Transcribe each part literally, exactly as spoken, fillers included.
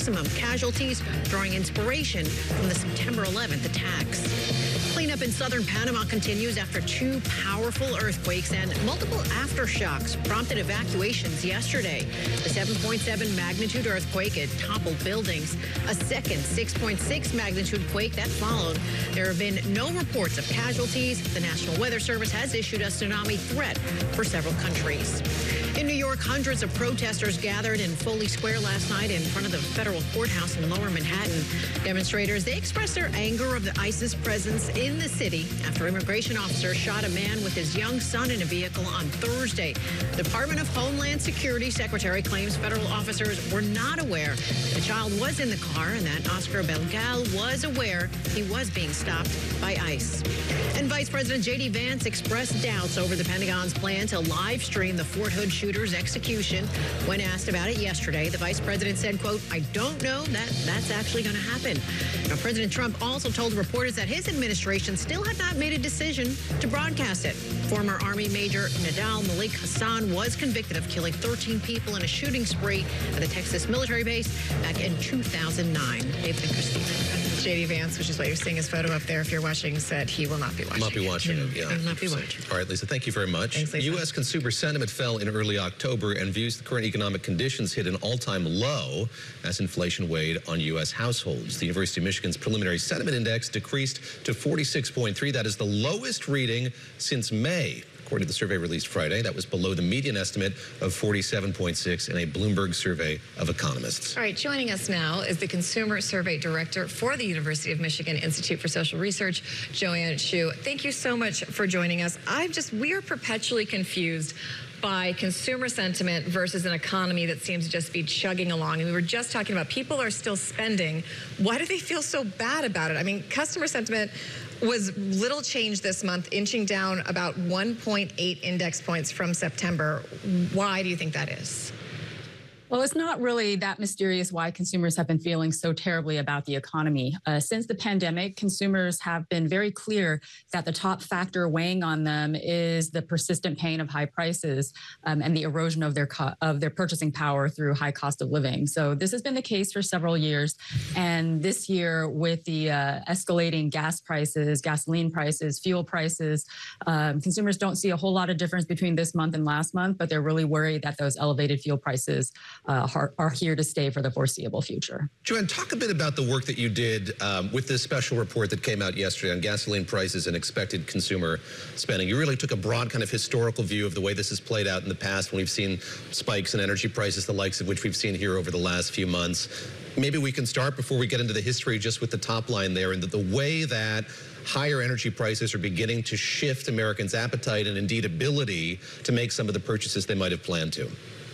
maximum casualties, drawing inspiration from the September eleventh attacks. Cleanup in southern Panama continues after two powerful earthquakes and multiple aftershocks prompted evacuations yesterday. The seven point seven magnitude earthquake, it toppled buildings. A second six point six magnitude quake that followed. There have been no reports of casualties. The National Weather Service has issued a tsunami threat for several countries. In New York, hundreds of protesters gathered in Foley Square last night in front of the federal courthouse in Lower Manhattan. Demonstrators, they expressed their anger of the ISIS presence in the city after immigration officers shot a man with his young son in a vehicle on Thursday. The Department of Homeland Security Secretary claims federal officers were not aware the child was in the car and that Oscar Belgal was aware he was being stopped by ICE. And Vice President J D Vance expressed doubts over the Pentagon's plan to live stream the Fort Hood shooter's execution. When asked about it yesterday, the vice president said, quote, "I don't know that that's actually going to happen." Now, President Trump also told reporters that his administration still had not made a decision to broadcast it. Former Army Major Nadal Malik Hassan was convicted of killing thirteen people in a shooting spree at the Texas military base back in two thousand nine. David and Christine. J D Vance, which is why you're seeing his photo up there, if you're watching, said he will not be watching. Not be watching it, yeah. Will not be watching. All right, Lisa, thank you very much. Thanks, Lisa. U S consumer sentiment fell in early October, and views the current economic conditions hit an all-time low as inflation weighed on U S households. The University of Michigan's preliminary sentiment index decreased to forty-six point three. That is the lowest reading since May. According to the survey released Friday, that was below the median estimate of forty-seven point six in a Bloomberg survey of economists. All right, joining us now is the Consumer Survey Director for the University of Michigan Institute for Social Research, Joanne Shu. Thank you so much for joining us. I'm just, we are perpetually confused by consumer sentiment versus an economy that seems to just be chugging along. And we were just talking about people are still spending. Why do they feel so bad about it? I mean, customer sentiment was little change this month, inching down about one point eight index points from September. Why do you think that is? Well, it's not really that mysterious why consumers have been feeling so terribly about the economy. Uh, since the pandemic, consumers have been very clear that the top factor weighing on them is the persistent pain of high prices um, and the erosion of their co- of their purchasing power through high cost of living. So this has been the case for several years. And this year, with the uh, escalating gas prices, gasoline prices, fuel prices, um, consumers don't see a whole lot of difference between this month and last month, but they're really worried that those elevated fuel prices Uh, are, are here to stay for the foreseeable future. Joanne, talk a bit about the work that you did um, with this special report that came out yesterday on gasoline prices and expected consumer spending. You really took a broad kind of historical view of the way this has played out in the past when we've seen spikes in energy prices, the likes of which we've seen here over the last few months. Maybe we can start before we get into the history just with the top line there and the, the way that higher energy prices are beginning to shift Americans' appetite and indeed ability to make some of the purchases they might have planned to.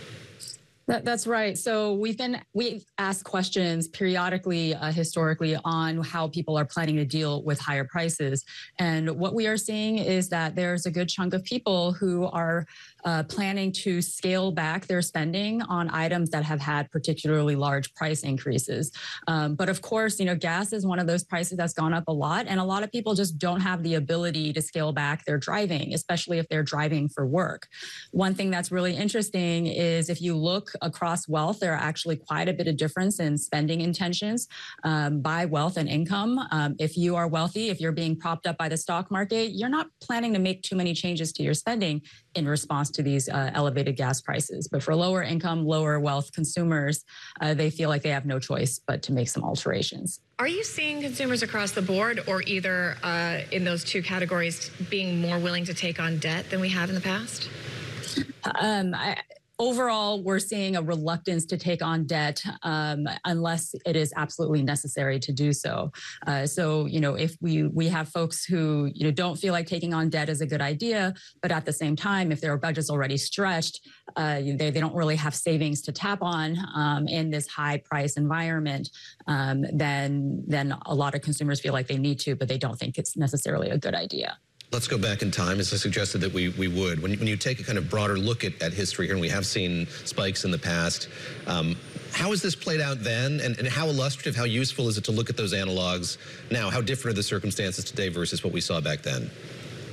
That, that's right. So we've been we've asked questions periodically, uh, historically, on how people are planning to deal with higher prices, and what we are seeing is that there's a good chunk of people who are uh, planning to scale back their spending on items that have had particularly large price increases. Um, but of course, you know, gas is one of those prices that's gone up a lot, and a lot of people just don't have the ability to scale back their driving, especially if they're driving for work. One thing that's really interesting is if you look across wealth, there are actually quite a bit of difference in spending intentions um, by wealth and income. Um, if you are wealthy, if you're being propped up by the stock market, you're not planning to make too many changes to your spending in response to these uh, elevated gas prices. But for lower income, lower wealth consumers, uh, they feel like they have no choice but to make some alterations. Are you seeing consumers across the board or either uh, in those two categories being more willing to take on debt than we have in the past? Um, I, Overall, we're seeing a reluctance to take on debt um, unless it is absolutely necessary to do so. Uh, so, you know, if we we have folks who, you know, don't feel like taking on debt is a good idea, but at the same time, if their budget's already stretched, uh, they, they don't really have savings to tap on um, in this high price environment, um, then, then a lot of consumers feel like they need to, but they don't think it's necessarily a good idea. Let's go back in time, as I suggested that we, we would. When you, when you take a kind of broader look at, at history here, and we have seen spikes in the past, um, how has this played out then, and, and how illustrative, how useful is it to look at those analogs now? How different are the circumstances today versus what we saw back then?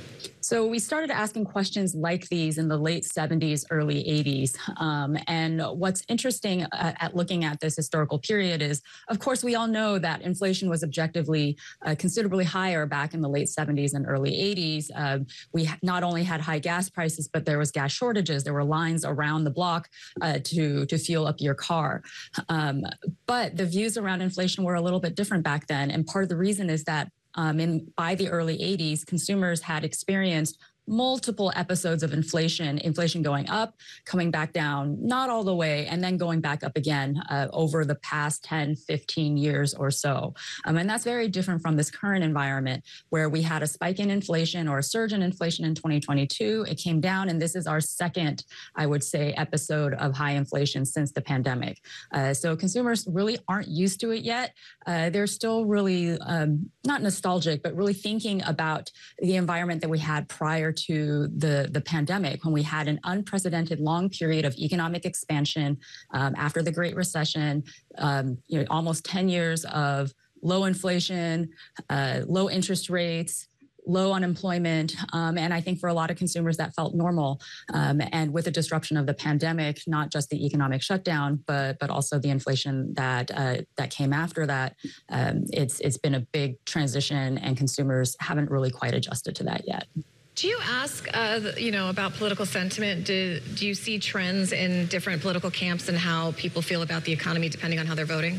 So we started asking questions like these in the late seventies, early eighties. Um, and what's interesting uh, at looking at this historical period is, of course, we all know that inflation was objectively uh, considerably higher back in the late seventies and early eighties. Uh, we not only had high gas prices, but there was gas shortages. There were lines around the block uh, to, to fuel up your car. Um, but the views around inflation were a little bit different back then. And part of the reason is that Um, in, by the early eighties, consumers had experienced multiple episodes of inflation, inflation going up, coming back down, not all the way, and then going back up again uh, over the past ten, fifteen years or so. Um, and that's very different from this current environment where we had a spike in inflation or a surge in inflation in twenty twenty-two. It came down, and this is our second, I would say, episode of high inflation since the pandemic. Uh, so consumers really aren't used to it yet. Uh, they're still really um, not nostalgic, but really thinking about the environment that we had prior to the, the pandemic, when we had an unprecedented long period of economic expansion um, after the Great Recession, um, you know, almost ten years of low inflation, uh, low interest rates, low unemployment. Um, and I think for a lot of consumers that felt normal. Um, and with the disruption of the pandemic, not just the economic shutdown, but but also the inflation that uh, that came after that, um, it's it's been a big transition, and consumers haven't really quite adjusted to that yet. Do you ask, uh, you know, about political sentiment? Do, do you see trends in different political camps and how people feel about the economy depending on how they're voting?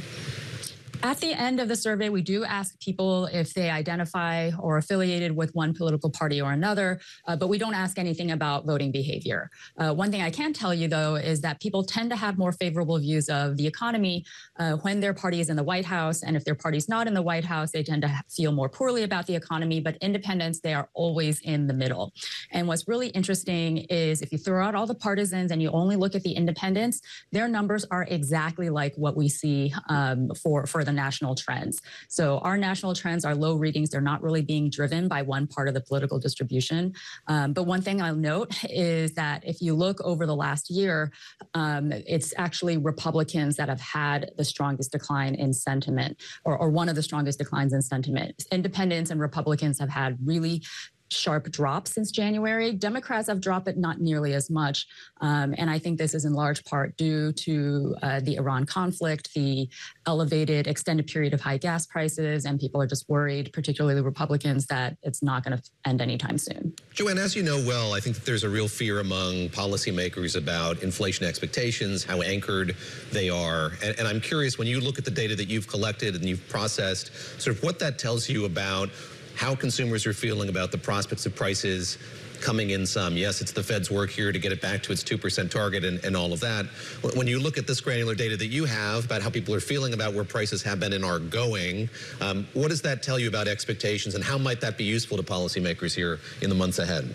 At the end of the survey, we do ask people if they identify or affiliated with one political party or another, uh, but we don't ask anything about voting behavior. Uh, one thing I can tell you, though, is that people tend to have more favorable views of the economy uh, when their party is in the White House. And if their party's not in the White House, they tend to feel more poorly about the economy. But independents, they are always in the middle. And what's really interesting is if you throw out all the partisans and you only look at the independents, their numbers are exactly like what we see um, for, for the national trends. So our national trends are low readings. They're not really being driven by one part of the political distribution. Um, but one thing I'll note is that if you look over the last year, um, it's actually Republicans that have had the strongest decline in sentiment, or, or one of the strongest declines in sentiment. Independents and Republicans have had really sharp drop since January. Democrats have dropped, but not nearly as much. Um, and I think this is in large part due to uh, the Iran conflict, the elevated extended period of high gas prices, and people are just worried, particularly Republicans, that it's not going to end anytime soon. Joanne, as you know well, I think that there's a real fear among policymakers about inflation expectations, how anchored they are. And, and I'm curious, when you look at the data that you've collected and you've processed, sort of what that tells you about how consumers are feeling about the prospects of prices coming in some. Yes, it's the Fed's work here to get it back to its two percent target and, and all of that. When you look at this granular data that you have about how people are feeling about where prices have been and are going, um, what does that tell you about expectations, and how might that be useful to policymakers here in the months ahead?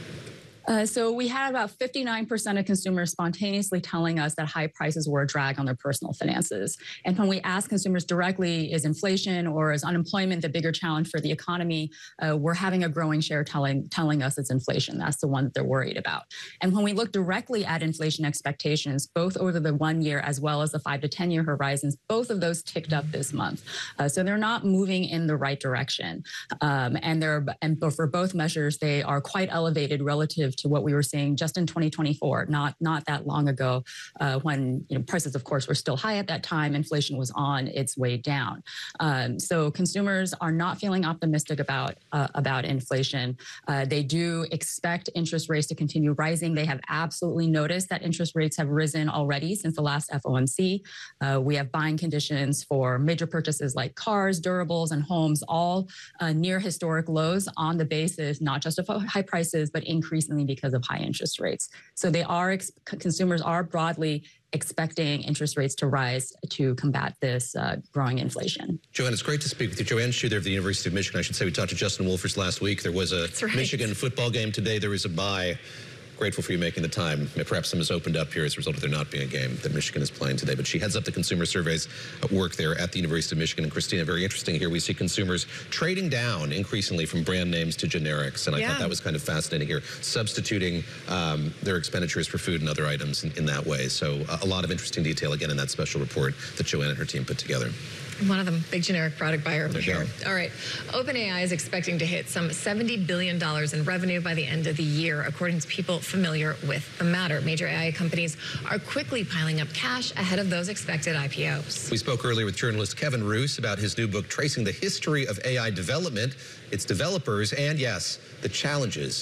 Uh, so we had about fifty-nine percent of consumers spontaneously telling us that high prices were a drag on their personal finances. And when we ask consumers directly, is inflation or is unemployment the bigger challenge for the economy, uh, we're having a growing share telling, telling us it's inflation. That's the one that they're worried about. And when we look directly at inflation expectations, both over the one year as well as the five to ten year horizons, both of those ticked up this month. Uh, so they're not moving in the right direction. Um, and they're, and for both measures, they are quite elevated relative to what we were seeing just in twenty twenty-four, not not that long ago, uh, when you know prices, of course, were still high at that time. Inflation was on its way down. Um, so consumers are not feeling optimistic about uh, about inflation. Uh, they do expect interest rates to continue rising. They have absolutely noticed that interest rates have risen already since the last F O M C. Uh, we have buying conditions for major purchases like cars, durables, and homes, all uh, near historic lows on the basis not just of high prices, but increasingly because of high interest rates. So they are, consumers are broadly expecting interest rates to rise to combat this uh, growing inflation. Joanne, it's great to speak with you. Joanne Shu there of the University of Michigan. I should say we talked to Justin Wolfers last week. There was a right. Michigan football game today. There was a bye. Grateful for you making the time. Perhaps some has opened up here as a result of there not being a game that Michigan is playing today. But she heads up the consumer surveys at work there at the University of Michigan. And Christina, very interesting here. We see consumers trading down increasingly from brand names to generics. And I yeah. thought that was kind of fascinating here, substituting um, their expenditures for food and other items in, in that way. So uh, a lot of interesting detail, again, in that special report that Joanne and her team put together. One of them, big generic product buyer over There you here. go. All right. OpenAI is expecting to hit some seventy billion dollars in revenue by the end of the year, according to people familiar with the matter. Major A I companies are quickly piling up cash ahead of those expected I P Os. We spoke earlier with journalist Kevin Roos about his new book, Tracing the History of A I Development, its developers, and yes, the challenges